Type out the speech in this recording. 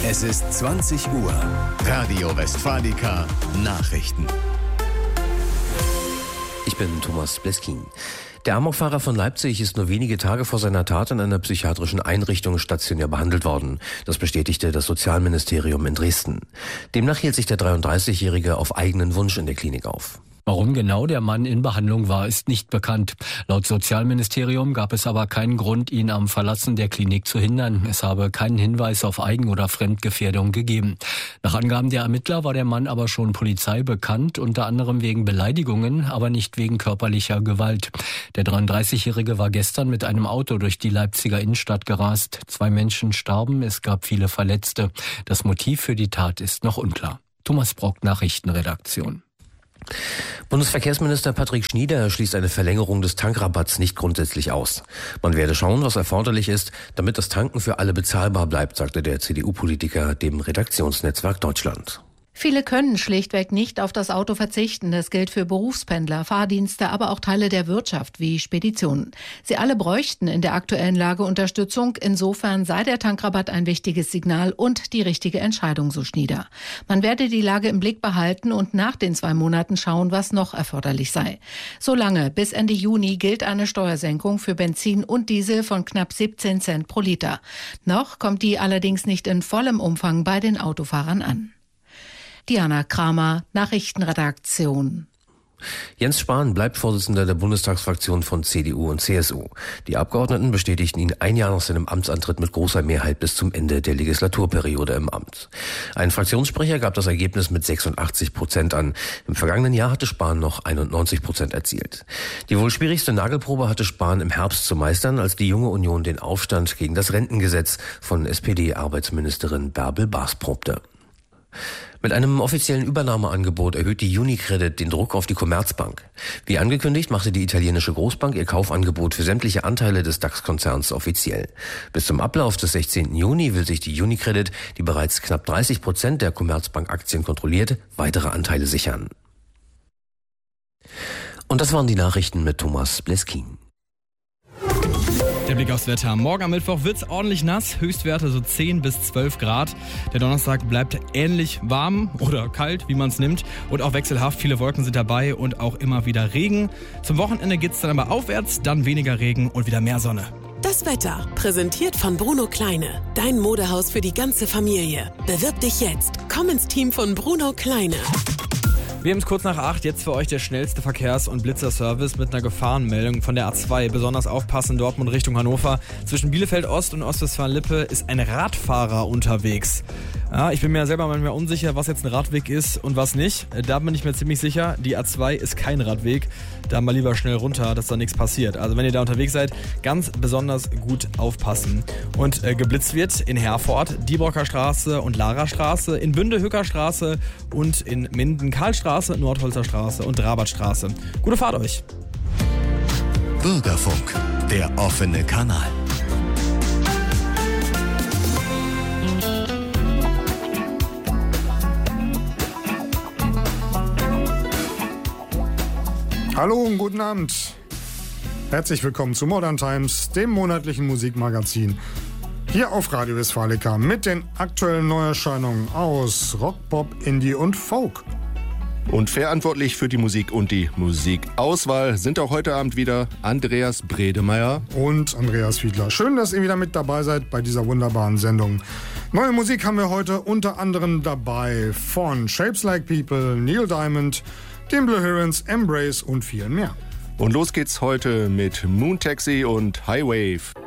Es ist 20 Uhr. Radio Westfalica Nachrichten. Ich bin Thomas Bleskin. Der Amokfahrer von Leipzig ist nur wenige Tage vor seiner Tat in einer psychiatrischen Einrichtung stationär behandelt worden. Das bestätigte das Sozialministerium in Dresden. Demnach hielt sich der 33-Jährige auf eigenen Wunsch in der Klinik auf. Warum genau der Mann in Behandlung war, ist nicht bekannt. Laut Sozialministerium gab es aber keinen Grund, ihn am Verlassen der Klinik zu hindern. Es habe keinen Hinweis auf Eigen- oder Fremdgefährdung gegeben. Nach Angaben der Ermittler war der Mann aber schon Polizei bekannt, unter anderem wegen Beleidigungen, aber nicht wegen körperlicher Gewalt. Der 33-Jährige war gestern mit einem Auto durch die Leipziger Innenstadt gerast. 2 Menschen starben, es gab viele Verletzte. Das Motiv für die Tat ist noch unklar. Thomas Brock, Nachrichtenredaktion. Bundesverkehrsminister Patrick Schnieder schließt eine Verlängerung des Tankrabatts nicht grundsätzlich aus. Man werde schauen, was erforderlich ist, damit das Tanken für alle bezahlbar bleibt, sagte der CDU-Politiker dem Redaktionsnetzwerk Deutschland. Viele können schlichtweg nicht auf das Auto verzichten. Das gilt für Berufspendler, Fahrdienste, aber auch Teile der Wirtschaft wie Speditionen. Sie alle bräuchten in der aktuellen Lage Unterstützung. Insofern sei der Tankrabatt ein wichtiges Signal und die richtige Entscheidung, so Schnieder. Man werde die Lage im Blick behalten und nach den 2 Monaten schauen, was noch erforderlich sei. Solange bis Ende Juni gilt eine Steuersenkung für Benzin und Diesel von knapp 17 Cent pro Liter. Noch kommt die allerdings nicht in vollem Umfang bei den Autofahrern an. Diana Kramer, Nachrichtenredaktion. Jens Spahn bleibt Vorsitzender der Bundestagsfraktion von CDU und CSU. Die Abgeordneten bestätigten ihn ein Jahr nach seinem Amtsantritt mit großer Mehrheit bis zum Ende der Legislaturperiode im Amt. Ein Fraktionssprecher gab das Ergebnis mit 86% an. Im vergangenen Jahr hatte Spahn noch 91% erzielt. Die wohl schwierigste Nagelprobe hatte Spahn im Herbst zu meistern, als die Junge Union den Aufstand gegen das Rentengesetz von SPD-Arbeitsministerin Bärbel Baas probte. Mit einem offiziellen Übernahmeangebot erhöht die UniCredit den Druck auf die Commerzbank. Wie angekündigt, machte die italienische Großbank ihr Kaufangebot für sämtliche Anteile des DAX-Konzerns offiziell. Bis zum Ablauf des 16. Juni will sich die UniCredit, die bereits knapp 30% der Commerzbank-Aktien kontrolliert, weitere Anteile sichern. Und das waren die Nachrichten mit Thomas Bleskin. Der Blick aufs Wetter. Morgen am Mittwoch wird's ordentlich nass. Höchstwerte so 10 bis 12 Grad. Der Donnerstag bleibt ähnlich warm oder kalt, wie man es nimmt. Und auch wechselhaft. Viele Wolken sind dabei und auch immer wieder Regen. Zum Wochenende geht's dann aber aufwärts, dann weniger Regen und wieder mehr Sonne. Das Wetter, präsentiert von Bruno Kleine. Dein Modehaus für die ganze Familie. Bewirb dich jetzt. Komm ins Team von Bruno Kleine. Wir haben es kurz nach 8, jetzt für euch der schnellste Verkehrs- und Blitzerservice mit einer Gefahrenmeldung von der A2. Besonders aufpassen, Dortmund Richtung Hannover. Zwischen Bielefeld Ost und Ostwestfalen-Lippe ist ein Radfahrer unterwegs. Ja, ich bin mir selber manchmal unsicher, was jetzt ein Radweg ist und was nicht. Da bin ich mir ziemlich sicher, die A2 ist kein Radweg. Da mal lieber schnell runter, dass da nichts passiert. Also wenn ihr da unterwegs seid, ganz besonders gut aufpassen. Und geblitzt wird in Herford, Diebrocker Straße und Lara Straße, in Bünde Hücker Straße und in Minden Karlstraße, Nordholzer Straße und Rabattstraße. Gute Fahrt euch! Bürgerfunk, der offene Kanal. Hallo und guten Abend. Herzlich willkommen zu Modern Times, dem monatlichen Musikmagazin. Hier auf Radio Westfalica mit den aktuellen Neuerscheinungen aus Rock, Pop, Indie und Folk. Und verantwortlich für die Musik und die Musikauswahl sind auch heute Abend wieder Andreas Bredemeier und Andreas Fiedler. Schön, dass ihr wieder mit dabei seid bei dieser wunderbaren Sendung. Neue Musik haben wir heute unter anderem dabei von Shapes Like People, Neil Diamond, den Blue Herons, Embrace und viel mehr. Und los geht's heute mit Moon Taxi und High Wave.